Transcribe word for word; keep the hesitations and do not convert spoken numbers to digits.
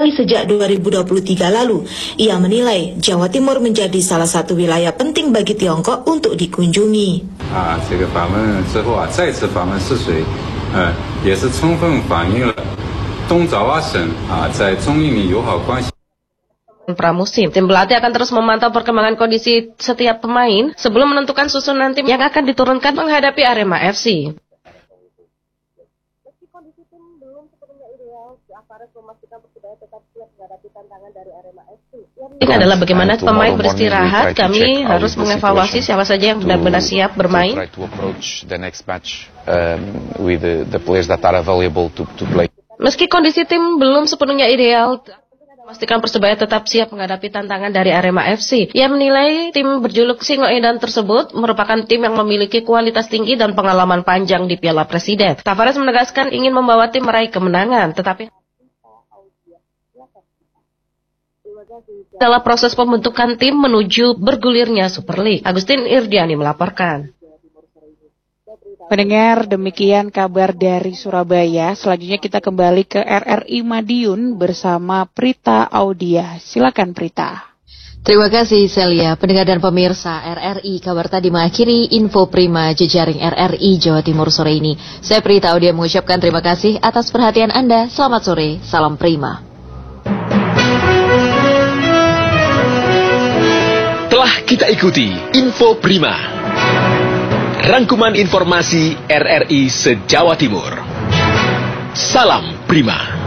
Sejak dua ribu dua puluh tiga lalu, ia menilai Jawa Timur menjadi salah satu wilayah penting bagi Tiongkok untuk dikunjungi. Ah, 这个访问之后啊，再次访问泗水，呃，也是充分反映了东爪哇省啊在中印民友好关系。 Pramusim, tim pelatih akan terus memantau perkembangan kondisi setiap pemain sebelum menentukan susunan tim yang akan diturunkan menghadapi Arema F C. Meski kondisi tim belum sepenuhnya ideal, Alvarez memastikan Persebaya tetap siap menghadapi tantangan dari Arema F C. Ini adalah bagaimana pemain beristirahat. Kami harus mengevaluasi siapa saja yang benar-benar siap bermain. Meski kondisi tim belum sepenuhnya ideal, memastikan Persebaya tetap siap menghadapi tantangan dari Arema F C. Ia menilai tim berjuluk Singo Edan tersebut merupakan tim yang memiliki kualitas tinggi dan pengalaman panjang di Piala Presiden. Tavares menegaskan ingin membawa tim meraih kemenangan, tetapi dalam proses pembentukan tim menuju bergulirnya Super League. Agustin Irdiani melaporkan. Pendengar, demikian kabar dari Surabaya. Selanjutnya kita kembali ke R R I Madiun bersama Prita Audia. Silakan Prita. Terima kasih Celia. Pendengar dan pemirsa R R I, kabar tadi mengakhiri info prima jejaring R R I Jawa Timur sore ini. Saya Prita Audia mengucapkan terima kasih atas perhatian Anda. Selamat sore, salam prima. Telah kita ikuti info prima. Rangkuman informasi R R I se-Jawa Timur. Salam Prima.